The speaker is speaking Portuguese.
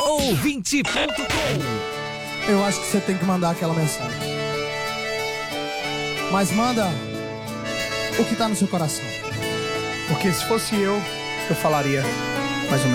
Ouvinte.com. Eu acho que você tem que mandar aquela mensagem. Mas manda o que tá no seu coração. Porque se fosse eu falaria mais ou menos.